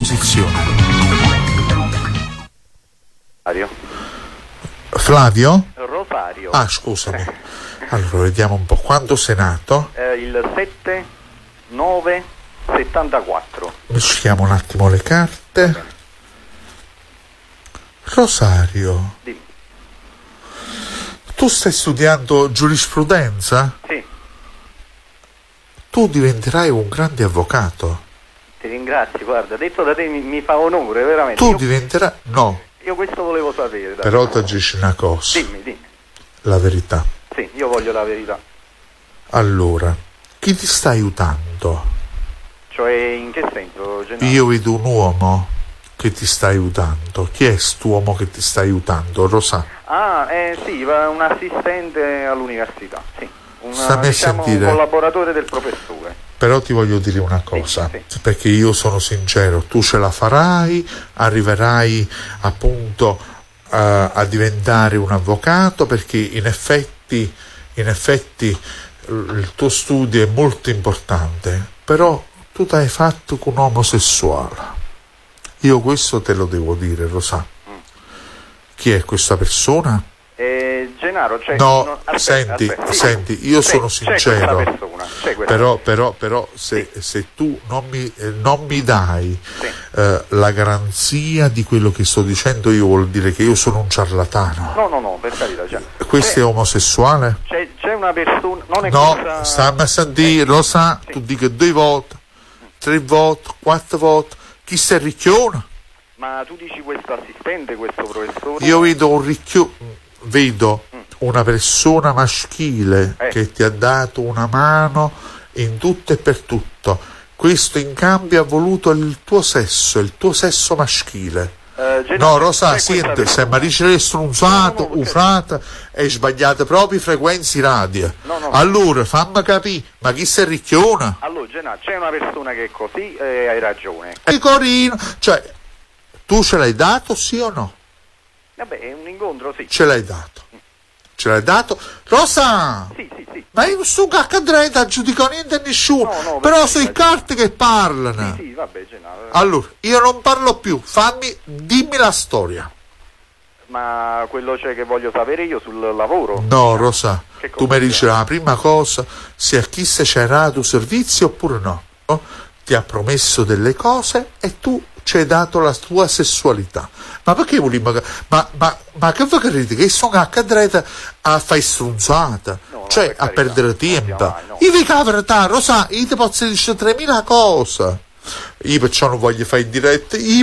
disposizione. Flavio? Rosario. Ah, scusami. Allora, vediamo un po'. Quando sei nato? Il 7/9/74. Mischiamo un attimo le carte. Rosario. Dimmi. Tu stai studiando giurisprudenza? Sì. Tu diventerai un grande avvocato. Ti ringrazio, guarda, detto da te mi fa onore, veramente. Tu diventerai... No. Io questo volevo sapere. Dai. Però ti dici una cosa. Dimmi. La verità. Sì, io voglio la verità. Allora, chi ti sta aiutando? Cioè, in che senso, Gennaro? Io vedo un uomo che ti sta aiutando. Chi è quest'uomo che ti sta aiutando? Rosa? Sì, un assistente all'università, sì. Stammi a sentire. Un collaboratore del professore. Però ti voglio dire una cosa, sì. Perché io sono sincero, tu ce la farai, arriverai appunto a diventare un avvocato, perché in effetti il tuo studio è molto importante, però tu ti hai fatto con un omosessuale. Io questo te lo devo dire, lo sa. Chi è questa persona? Gennaro, cioè, no, aspetta, senti, io sono sincero, però se tu non mi dai la garanzia di quello che sto dicendo, io vuol dire che io sono un ciarlatano. No, per carità. Questo è omosessuale? C'è una persona, non è no, cosa... stammi a sentire, lo sa, tu dica 2 volte, 3 volte, 4 volte, chi sei ricchione? Ma tu dici questo assistente, questo professore? Io vedo una persona maschile che ti ha dato una mano in tutto e per tutto. Questo in cambio ha voluto il tuo sesso maschile. No, Rosa, senti, se mi dice che è strunzato, ufrata, è sbagliata proprio i frequenze radio. No. Allora, fammi capire, ma chi sei ricchiona? Allora, Gennaro, c'è una persona che è così e hai ragione. È corino, cioè, tu ce l'hai dato, sì o no? Vabbè, è un incontro, sì. Ce l'hai dato. Rosa! Sì. Ma io non sto accadrei a giudicare niente a nessuno, no, però sono i carte che parlano. Sì, vabbè, Gennaro. Allora, io non parlo più, dimmi la storia. Ma quello che voglio sapere io sul lavoro? No, Rosa, tu mi dici la prima cosa, se a chi se c'è dato servizio oppure no. Ti ha promesso delle cose e tu ci hai dato la tua sessualità. Ma perché volevi ma che voi credete che sono accadrete a fare strunzata? Cioè a perdere tempo? Io vi caverà, Rosa, io ti posso dire 3.000 cose. Io perciò non voglio fare in diretta, io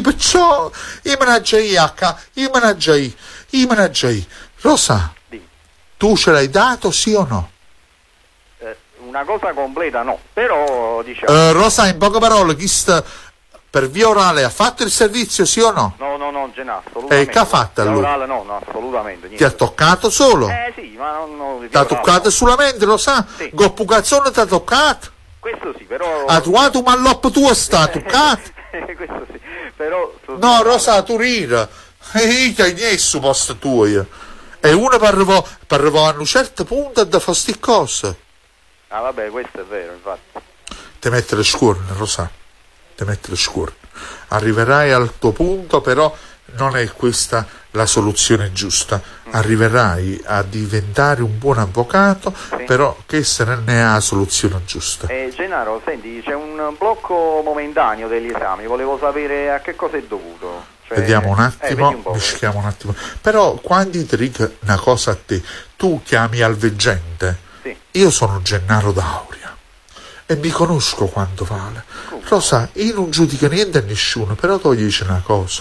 managgiai. Rosa, tu ce l'hai dato, sì o no? Una cosa completa no, però diciamo... Rosa, in poche parole, chi sta per via orale ha fatto il servizio, sì o no? No, Gennaro, assolutamente. E che ha fatto allora? Orale, no, assolutamente. Niente. Ti ha toccato solo? Sì, ma non ti ha toccato solamente, lo sa? Sì. Goppucazzone ti ha toccato? Questo sì, però... Ha trovato un malloppo tuo, sta toccato? Questo sì, però... No, Rosa, tu rira. Che hai su posto tuo. E uno parlò a un certo punto da fare sti cose. Ah, vabbè, questo è vero, infatti. Ti mettere scuorne, Rosa. Ti mettere scuorne. Arriverai al tuo punto, però non è questa la soluzione giusta. Arriverai a diventare un buon avvocato, però che se ne è la soluzione giusta. Gennaro, senti, c'è un blocco momentaneo degli esami, volevo sapere a che cosa è dovuto. Vediamo un attimo, mischiamo un attimo. Però quando ti dico una cosa a te, tu chiami al veggente. Io sono Gennaro D'Auria e mi conosco quanto vale. Lo sai, io non giudico niente a nessuno, però tu gli dici una cosa: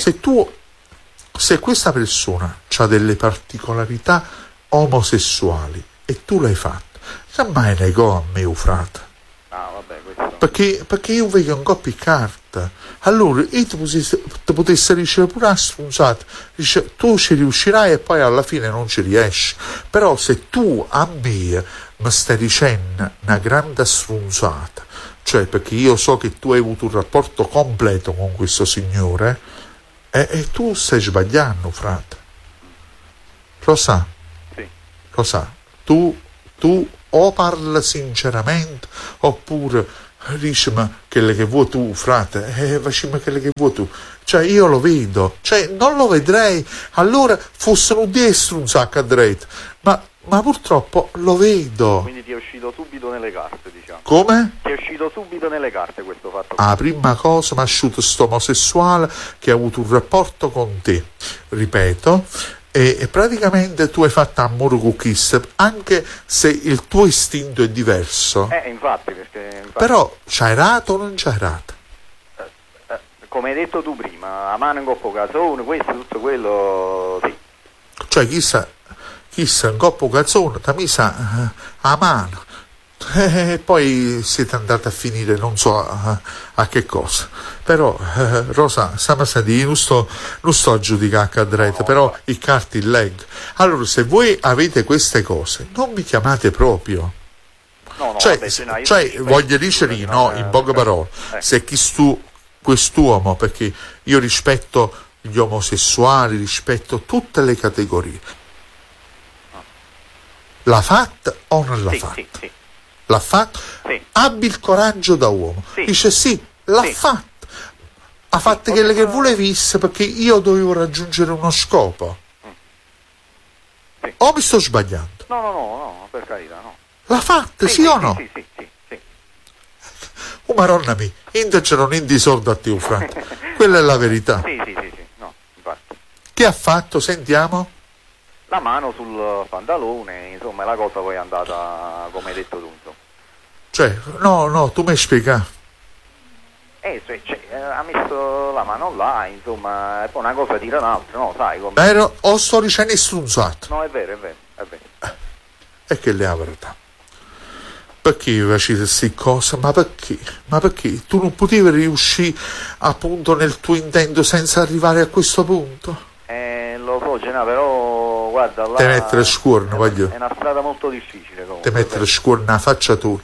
se questa persona ha delle particolarità omosessuali e tu l'hai fatta, mai negò a me, frate. Perché io vedo un coppia di carta. Allora io ti potessi ricevere pure una sfrunsata, dice tu ci riuscirai e poi alla fine non ci riesci. Però se tu a me mi stai dicendo una grande sfrunsata, cioè perché io so che tu hai avuto un rapporto completo con questo signore, e tu stai sbagliando, frate. Lo sa? Lo sa? Tu o parli sinceramente oppure dice ma quelle che vuoi tu frate, facciamo quelle che vuoi tu, cioè io lo vedo, cioè non lo vedrei, allora fossero destro un sacco a dritto, ma purtroppo lo vedo. Quindi ti è uscito subito nelle carte, diciamo. Come? Ti è uscito subito nelle carte questo fatto. La prima cosa mi ha asciutto sto omosessuale che ha avuto un rapporto con te, ripeto, e praticamente tu hai fatto amore con Kiss, anche se il tuo istinto è diverso. Infatti. Però c'hai rato o non c'hai rato? Come hai detto tu prima, a mano in coppo casone, questo, tutto quello, sì. Cioè chissà un coppo calzone, ti ha messa a mano. E poi siete andati a finire non so a che cosa. Però Rosa, stiamo a dire, non sto a giudicare a dretto, però i carti leggo. Allora se voi avete queste cose non mi chiamate proprio. No, cioè voglio dire in poche parole, se quest'uomo, perché io rispetto gli omosessuali, rispetto tutte le categorie, l'ha fatta o non l'ha fatta? Sì. L'ha fatto? Sì. Abbi il coraggio da uomo. Sì. Dice sì, l'ha fatto. Ha fatto quelle che volevisse perché io dovevo raggiungere uno scopo. Sì. O mi sto sbagliando? No, per carità, no. L'ha fatta, sì o no? Sì. Oh maronna mia, indace non indi sordo a te, Franco. Quella è la verità. Sì, no, infatti. Che ha fatto? Sentiamo. La mano sul pantalone, insomma, la cosa poi è andata come hai detto tu, insomma. Cioè, no, tu mi spiega. Ha messo la mano là, insomma, e poi una cosa tira l'altra, no, sai come... O sto dicendo strunzato. No, è vero. E che le ha verità. Perché facete queste cose? Ma perché? Tu non potevi riuscire appunto nel tuo intento senza arrivare a questo punto? Lo so, Gena, però guarda là... Te mettere scuorno, voglio. È una strada molto difficile comunque. Te mettere scuorno alla faccia tu.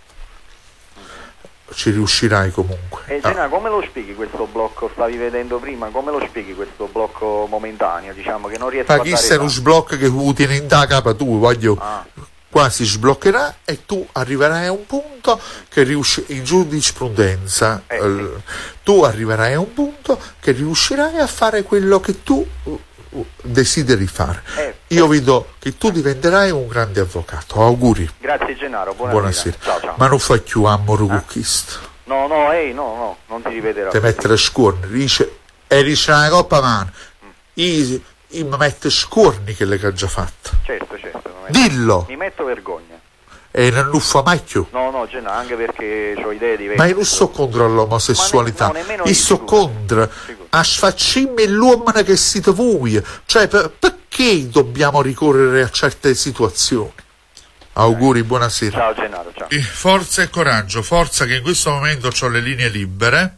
Ci riuscirai comunque. Gena, come lo spieghi questo blocco? Stavi vedendo prima, come lo spieghi questo blocco momentaneo? Diciamo che non riesco a dare... Ma chi sei uno sblocco che tiene in da capa tu, voglio... Qua si sbloccherà e tu arriverai a un punto che in giurisprudenza tu arriverai a un punto che riuscirai a fare quello che tu desideri fare. Io vedo che tu diventerai un grande avvocato. Auguri. Grazie Gennaro, buonasera. Ciao. Ma non fai più amore con questo. No, non ti ripeterò. Te mettere scuorni, dice una coppa mano. Io mi metto scuorni che le che ha già fatto. Certo. Dillo! Mi metto vergogna. E non fa mai più. No, Gennaro, anche perché ho idee diverse. Ma io non sto contro l'omosessualità. Io sto contro a sfacciarmi l'uomo che siete voi. Cioè, perché dobbiamo ricorrere a certe situazioni? Auguri, buonasera. Ciao Gennaro, ciao. Forza e coraggio, forza che in questo momento ho le linee libere.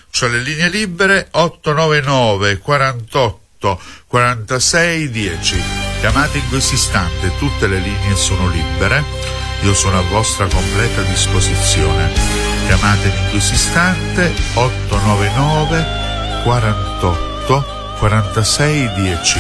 899 48 46 10. Chiamate in questo istante, tutte le linee sono libere, io sono a vostra completa disposizione. Chiamatemi in questo istante 899 48 46 10.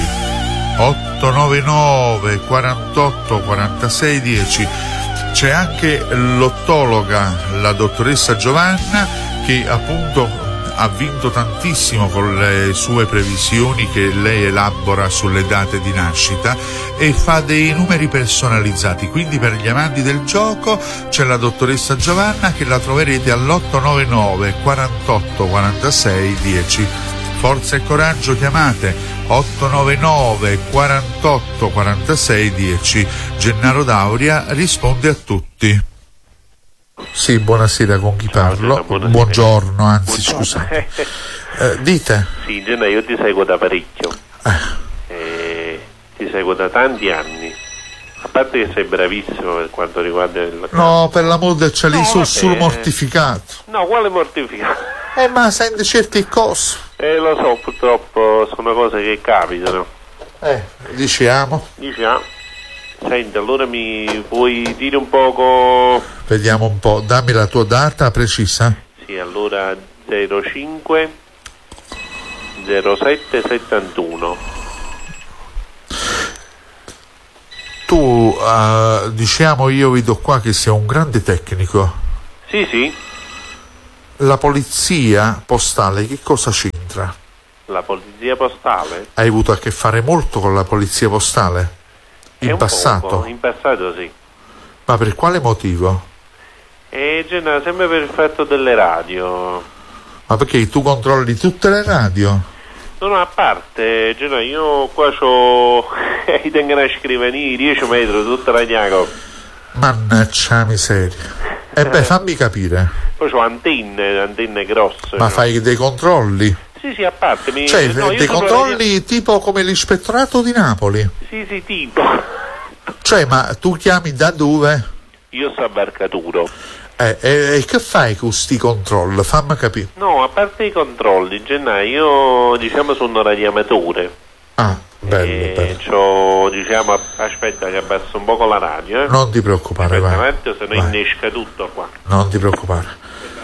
899 48 46 10. C'è anche l'ottologa, la dottoressa Giovanna, che appunto ha vinto tantissimo con le sue previsioni che lei elabora sulle date di nascita e fa dei numeri personalizzati. Quindi per gli amanti del gioco c'è la dottoressa Giovanna, che la troverete all'899 48 46 10. Forza e coraggio, chiamate 899 48 46 10. Gennaro D'Auria risponde a tutti. Sì, buonasera, con chi parlo? Buongiorno, anzi scusate. Dite? Sì, Gennaro, io ti seguo da parecchio. Ti seguo da tanti anni. A parte che sei bravissimo per quanto riguarda il... No, per l'amor del cielo, sono solo mortificato. No, quale mortificato? Ma senti certe cose. Lo so, purtroppo sono cose che capitano. Diciamo. Senti, allora mi puoi dire un poco... Vediamo un po', dammi la tua data precisa. Sì, allora 05 07 71. Tu, diciamo, io vedo qua che sei un grande tecnico. Sì. La polizia postale che cosa c'entra? La polizia postale? Hai avuto a che fare molto con la polizia postale? In passato? Poco. In passato sì. Ma per quale motivo? Sempre per il fatto delle radio. Ma perché tu controlli tutte le radio? No, a parte, io qua c'ho tengo una scrivania 10 metri, tutta la gnaco. Mannaggia miseria. E beh, fammi capire. Poi c'ho antenne grosse. Ma fai dei controlli? Sì, a parte. Dei controlli tipo come l'ispettorato di Napoli? Sì, tipo. Ma tu chiami da dove? Io sto a Barcaturo. E che fai con questi controlli? Fammi capire. No, a parte i controlli, io sono radioamatore. Ah, bello. Aspetta che abbasso un po' la radio. Non ti preoccupare, vai. Se no innesca tutto qua. Non ti preoccupare.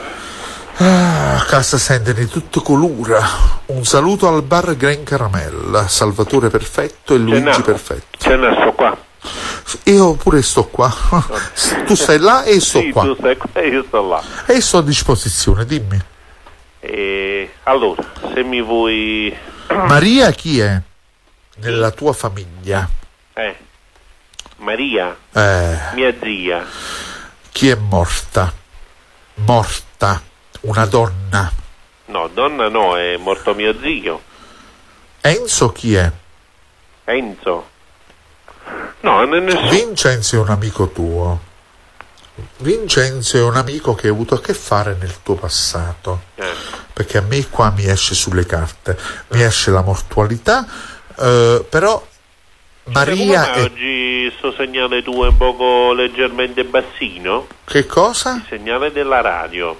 A casa sente di tutto colura. Un saluto al bar Gran Caramella, Salvatore Perfetto e Luigi Perfetto. Ce ne sto qua. Io pure sto qua. Tu stai là e sto qua. Tu stai qua e io sto là. E sto a disposizione, dimmi. Allora, se mi vuoi... Maria chi è? Nella tua famiglia? Maria? Mia zia. Chi è morta? Morta. Una donna. No, donna no, è morto mio zio. Enzo chi è? Enzo? No, non è nessuno. Vincenzo è un amico tuo. Vincenzo è un amico che hai avuto a che fare nel tuo passato. Perché a me qua mi esce sulle carte. Mi esce la mortualità, però Maria è... Oggi sto segnale tuo è un poco leggermente bassino. Che cosa? Il segnale della radio.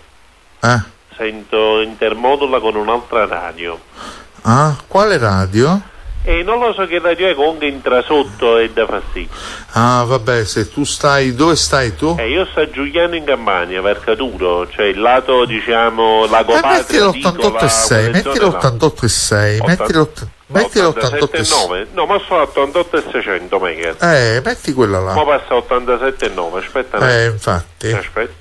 Sento intermodula con un'altra radio. Quale radio? Non lo so che radio è, comunque entra sotto e dà fastidio. Vabbè, se tu stai... Dove stai tu? Io sto a Giuliano in Campania, Vercaturo, cioè il lato, Lago Patria. Metti l'88,6, metti l'88,6, metti l'87,9. No, ma sono 88,600 MHz. Metti quella là. Ma passa 87,9, aspetta. Infatti. Aspetta.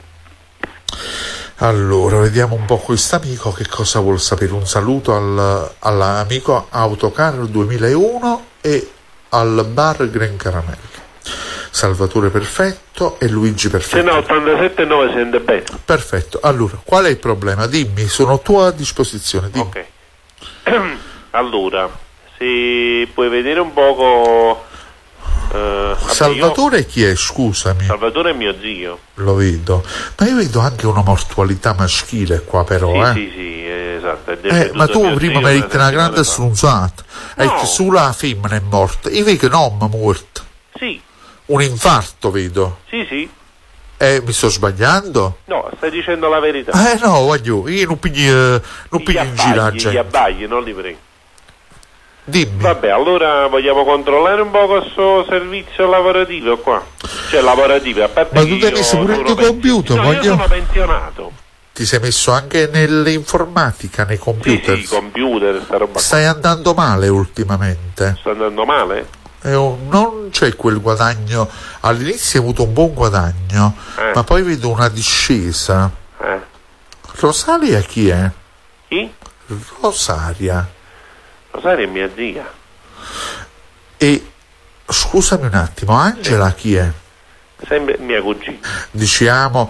Allora, vediamo un po' quest'amico che cosa vuol sapere. Un saluto all'amico Autocar 2001 e al bar Gran Caramella. Salvatore Perfetto e Luigi Perfetto. Se no, 87,9 sente bene. Perfetto. Allora, qual è il problema? Dimmi, sono a tua disposizione. Dimmi. Ok. Allora, se puoi vedere un poco... Salvatore chi è? Scusami. Salvatore è mio zio. Lo vedo, ma io vedo anche una mortualità maschile qua però. Sì, esatto. Ma tu prima mi hai detto una grande strunzata. No. E che sulla femmina è morta. Io vedo che non è morta. Sì. Un infarto vedo. Sì. Mi sto sbagliando? No, stai dicendo la verità. No, voglio, io non piglio in giro la gente. Gli abbagli, non li prego. Dimmi. Vabbè, allora vogliamo controllare un po' questo servizio lavorativo qua. Cioè lavorativo, a parte. Ma tu ti hai messo pure il tuo computer? No, io sono pensionato. Ti sei messo anche nell'informatica, nei computer? Sì, computer, sta roba. Stai andando male ultimamente? Sto andando male? Non c'è quel guadagno. All'inizio hai avuto un buon guadagno, ma poi vedo una discesa. Rosaria chi è? Chi? Rosaria è mia zia. E scusami un attimo, Angela chi è? Sempre mia cugina. Diciamo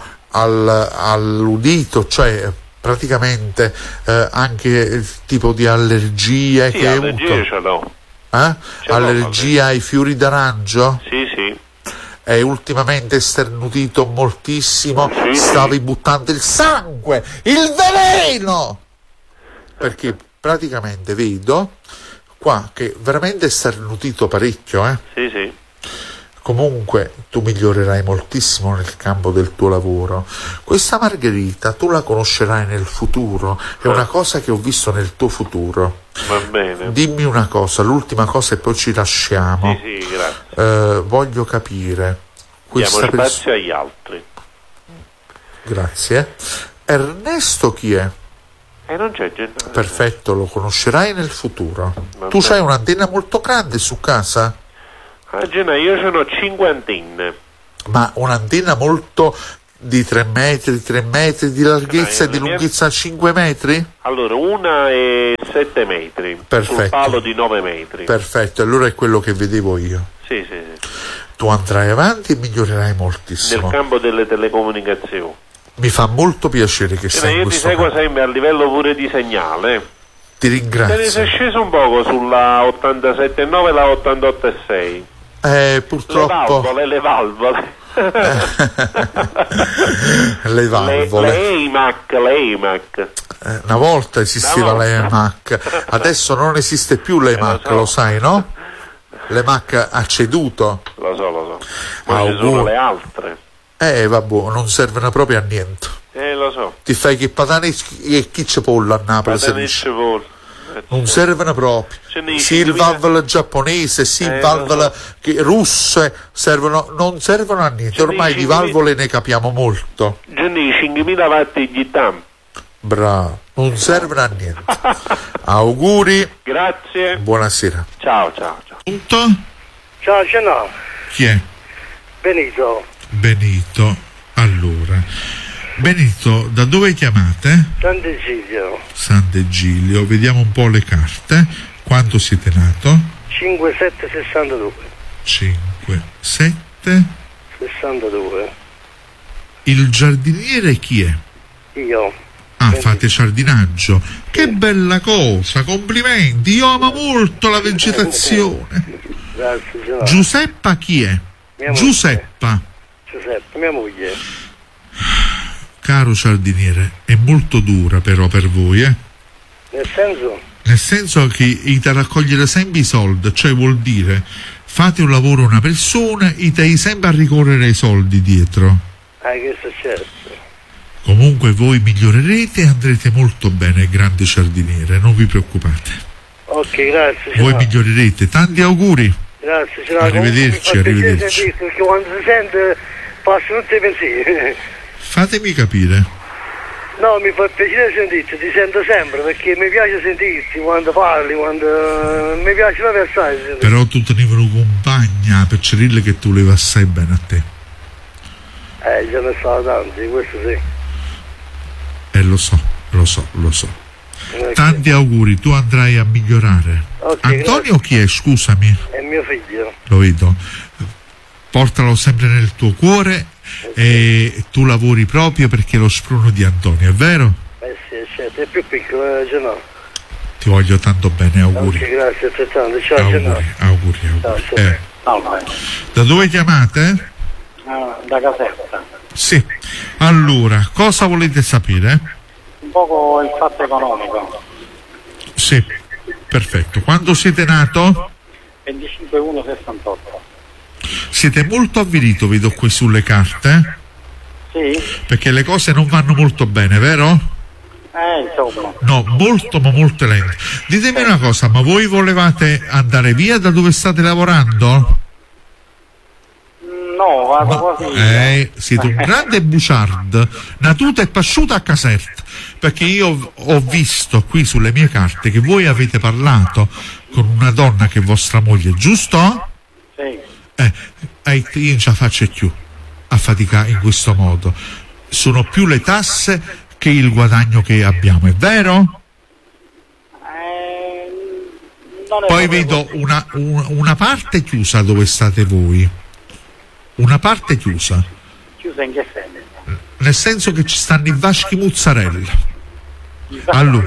all'udito, cioè praticamente anche il tipo di allergie che hai avuto. Ce l'ho. Allergia ai fiori d'arancio? Sì. È ultimamente sternutito moltissimo, stavi buttando il sangue, il veleno! Perché praticamente vedo qua che veramente è sternutito parecchio. Sì. Comunque tu migliorerai moltissimo nel campo del tuo lavoro. Questa Margherita tu la conoscerai nel futuro, è una cosa che ho visto nel tuo futuro. Va bene. Dimmi una cosa, l'ultima cosa e poi ci lasciamo. Sì, grazie. Voglio capire. Diamo spazio agli altri. Grazie. Ernesto chi è? Non c'è gente. Perfetto, lo conoscerai nel futuro. Tu c'hai un'antenna molto grande su casa? Io sono 5 antenne. Ma un'antenna molto di 3 metri di larghezza e di lunghezza 5 metri? Allora, una è 7 metri, perfetto, sul palo di 9 metri. Perfetto, allora è quello che vedevo io. Sì. Tu andrai avanti e migliorerai moltissimo. Nel campo delle telecomunicazioni. Mi fa molto piacere che sei in questo campo. Io ti seguo sempre a livello pure di segnale. Ti ringrazio. Te ne sei sceso un poco sulla 87,9 e la 88,6. Purtroppo. Le valvole. Le valvole. Le EIMAC. Una volta esisteva l'EMAC, adesso non esiste più l'EMAC, lo sai, no? L'EMAC ha ceduto. Lo so. Ma ci sono le altre. Vabbè, non servono proprio a niente. Lo so. Ti fai che patane e chi c'è pollo a Napoli? Non servono proprio. Sì, il valvole giapponese, sì, il valvole russe non servono a niente. Ormai di valvole ne capiamo molto. 5.000 watti di TAM. Bravo, non servono a niente. Auguri. Grazie. Buonasera. Ciao. Punto? Ciao, no. Chi è? Benito. Allora, Benito, da dove chiamate? Sant'Egidio. Vediamo un po' le carte. Quando siete nato? 5-7-62. 5-7-62. Il giardiniere chi è? Io. Fate giardinaggio. Sì. Che bella cosa, complimenti. Io amo molto la vegetazione. Grazie. Giuseppa chi è? Giuseppa, mia moglie. Caro giardiniere, è molto dura però per voi, Nel senso? Nel senso che ite raccogliere sempre i soldi, cioè vuol dire fate un lavoro a una persona e te sempre a ricorrere ai soldi dietro. Che è successo? Comunque voi migliorerete e andrete molto bene, grande giardiniere, non vi preoccupate. Ok, grazie. Voi migliorerete, tanti auguri. Grazie. Arrivederci. Perché quando si sente passano tutti i pensieri. Fatemi capire. No, mi fa piacere sentirti, ti sento sempre perché mi piace sentirti quando parli, quando mi piace la versare. Però tu tenevi una compagna per dire che tu levi assai bene a te. Ce ne sono tanti, questo sì. Lo so. Okay. Tanti auguri, tu andrai a migliorare. Okay, Antonio grazie. Chi è? Scusami. È mio figlio. Lo vedo. Portalo sempre nel tuo cuore e tu lavori proprio perché è lo spruno di Antonio, è vero? Sì, certo, è più piccolo, no. Ti voglio tanto bene, auguri. Okay, grazie altrettanto. Ciao. Auguri. Ciao. Da dove chiamate? Da Caserta. Sì. Allora, cosa volete sapere? Un poco il fatto economico. Sì, perfetto. Quando siete nato? 25/1/68. Siete molto avvilito, vedo qui sulle carte. Sì. Perché le cose non vanno molto bene, vero? Insomma. No, molto ma molto lente. Ditemi una cosa, ma voi volevate andare via da dove state lavorando? No, vado quasi. Siete un grande buciard, natuta e pasciuta a Caserta, perché io ho visto qui sulle mie carte che voi avete parlato con una donna che è vostra moglie, giusto? Sì. Io non ce la faccio più a faticare in questo modo. Sono più le tasse che il guadagno che abbiamo, è vero? Poi vedo una parte chiusa dove state voi. Una parte chiusa. Chiusa in che senso? Nel senso che ci stanno i vaschi mozzarella. Allora.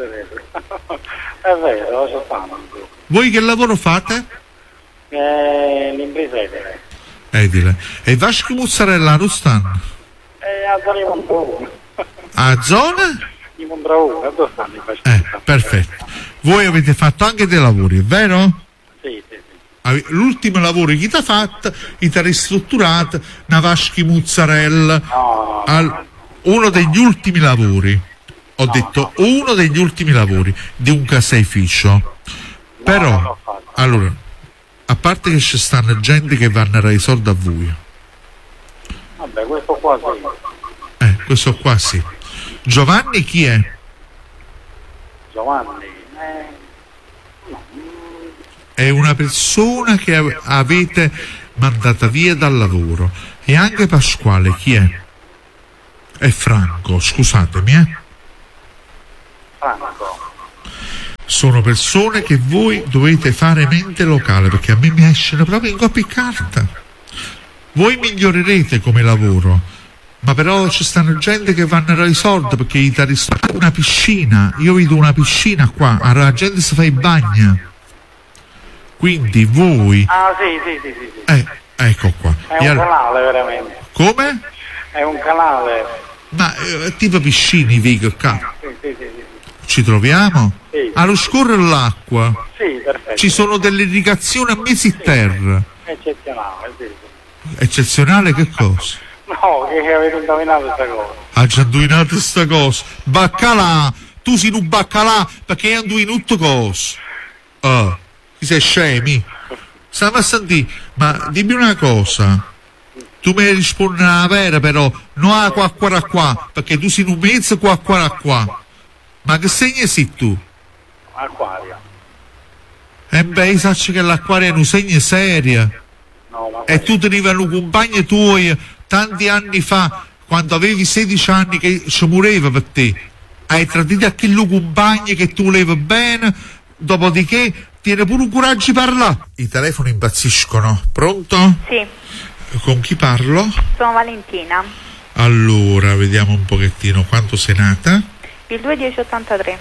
È vero, lo fanno. Voi che lavoro fate? L'impresa edile. E i vaschi mozzarella non stanno? A zona di Mondraone. A zona? Di Mondraone, dove stanno i vaschi? Perfetto. Voi avete fatto anche dei lavori, è vero? Sì. L'ultimo lavoro che ti ha fatto, ti ha ristrutturato una vaschi mozzarella. Uno degli ultimi lavori. Ho detto uno degli ultimi lavori di un caseificio. Però, allora, a parte che ci stanno gente che vanno a dare i soldi a voi. Vabbè, questo qua sì. Questo qua sì. Giovanni chi è? Giovanni? È una persona che avete mandata via dal lavoro. E anche Pasquale chi è? È Franco, scusatemi, Franco. Sono persone che voi dovete fare mente locale, perché a me mi escono proprio in copia e carta. Voi migliorerete come lavoro, ma però ci stanno gente che vanno ai soldi perché gli dà una piscina. Io vedo una piscina qua, la gente si fa i bagni. Quindi voi... Ah, sì. Ecco qua. È un canale, veramente. Come? È un canale. Ma tipo piscini, Vigo, qua. Sì. Ci troviamo? Sì. Allo scorrere l'acqua. Sì, perfetto. Ci sono delle irrigazioni a mesi terra. Eccezionale, sì. Eccezionale che cosa? No, che avete indovinato questa cosa. Ha già indovinato sta cosa. Baccalà, tu sei un baccalà perché hai indovinato cosa? Ah, ti sei scemi? Stiamo a sentire, ma dimmi una cosa. Tu mi rispondi la vera però, non a qua, perché tu sei un mezzo qua. Ma che segno sei tu? Acquario. Beh, sai che l'acquario è un segno serio. No, ma E tu tenevano un compagno tuo tanti anni fa, quando avevi 16 anni, che ci moreva per te. Hai tradito a quello compagno che tu volevi bene, dopodiché tieni pure un coraggio di parlare. I telefoni impazziscono. Pronto? Sì. Con chi parlo? Sono Valentina. Allora, vediamo un pochettino quanto sei nata. Il 2/10/83.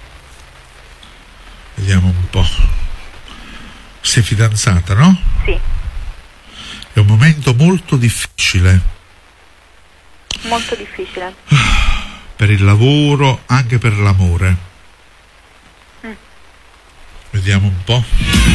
Vediamo un po'. Sei fidanzata, no? Sì. È un momento molto difficile. Molto difficile. Per il lavoro, anche per l'amore. Vediamo un po'.